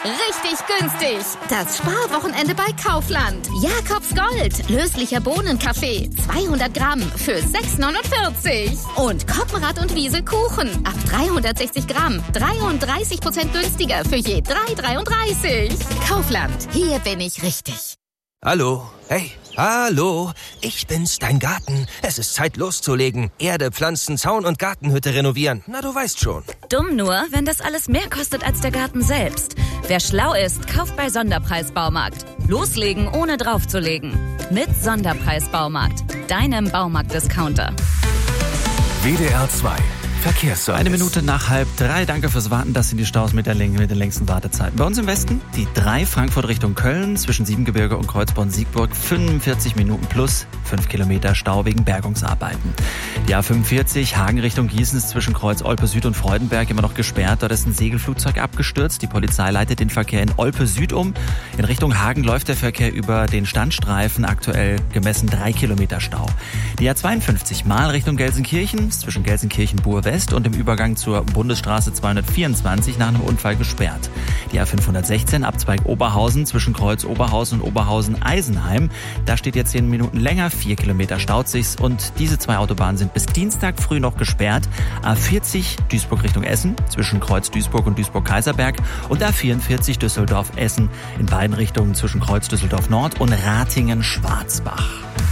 Richtig günstig. Das Sparwochenende bei Kaufland. Jakobs Gold. Löslicher Bohnenkaffee. 200 Gramm für 6,49. Und Koppenrad und Wiese Kuchen. Ab 360 Gramm. 33% günstiger für je 3,33. Kaufland. Hier bin ich richtig. Hallo. Hey. Hallo. Ich bin's, dein Garten. Es ist Zeit loszulegen. Erde, Pflanzen, Zaun und Gartenhütte renovieren. Na, du weißt schon. Dumm nur, wenn das alles mehr kostet als der Garten selbst. Wer schlau ist, kauft bei Sonderpreis Baumarkt. Loslegen, ohne draufzulegen. Mit Sonderpreis Baumarkt. Deinem Baumarkt-Discounter. WDR 2 Verkehrsservice. 1 Minute nach 2:30. Danke fürs Warten. Das sind die Staus mit den längsten Wartezeiten. Bei uns im Westen die 3 Frankfurt Richtung Köln zwischen Siebengebirge und Kreuzborn-Siegburg 45 Minuten plus 5 Kilometer Stau wegen Bergungsarbeiten. Die A45 Hagen Richtung Gießen ist zwischen Kreuz Olpe Süd und Freudenberg immer noch gesperrt. Dort ist ein Segelflugzeug abgestürzt. Die Polizei leitet den Verkehr in Olpe Süd um. In Richtung Hagen läuft der Verkehr über den Standstreifen. Aktuell gemessen 3 Kilometer Stau. Die A52 Mahl Richtung Gelsenkirchen ist zwischen Gelsenkirchen-Bur-West und im Übergang zur Bundesstraße 224 nach einem Unfall gesperrt. Die A516 Abzweig Oberhausen zwischen Kreuz Oberhausen und Oberhausen-Eisenheim. Da steht jetzt 10 Minuten länger, 4 Kilometer staut sich's und diese 2 Autobahnen sind bis Dienstag früh noch gesperrt. A40 Duisburg Richtung Essen zwischen Kreuz Duisburg und Duisburg-Kaiserberg und A44 Düsseldorf-Essen in beiden Richtungen zwischen Kreuz Düsseldorf-Nord und Ratingen-Schwarzbach.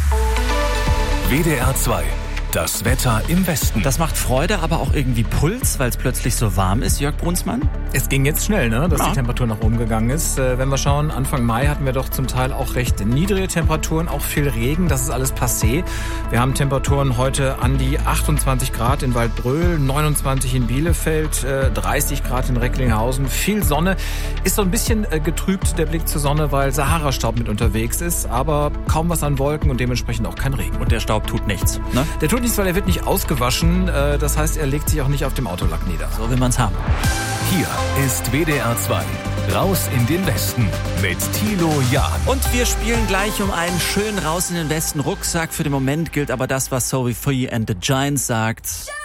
WDR 2 Das Wetter im Westen. Das macht Freude, aber auch irgendwie Puls, weil es plötzlich so warm ist, Jörg Brunsmann. Es ging jetzt schnell, ne, dass die Temperatur nach oben gegangen ist. Wenn wir schauen, Anfang Mai hatten wir doch zum Teil auch recht niedrige Temperaturen, auch viel Regen, das ist alles passé. Wir haben Temperaturen heute an die 28 Grad in Waldbröl, 29 in Bielefeld, 30 Grad in Recklinghausen, viel Sonne. Ist so ein bisschen getrübt der Blick zur Sonne, weil Sahara-Staub mit unterwegs ist, aber kaum was an Wolken und dementsprechend auch kein Regen. Und der Staub tut nichts, ne? Der tut nichts, weil er wird nicht ausgewaschen. Das heißt, er legt sich auch nicht auf dem Autolack nieder. So will man's haben. Hier ist WDR 2 Raus in den Westen mit Thilo Jahn. Und wir spielen gleich um einen schönen Raus in den Westen Rucksack. Für den Moment gilt aber das, was Sophie and the Giants sagt.